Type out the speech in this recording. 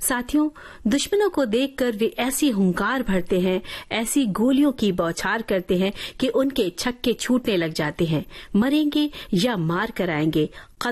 साथियों, दुश्मनों को देखकर वे ऐसी हुंकार भरते हैं, ऐसी गोलियों की बौछार करते हैं कि उनके छक्के छूटने लग जाते हैं। मरेंगे या मार कर आएंगे,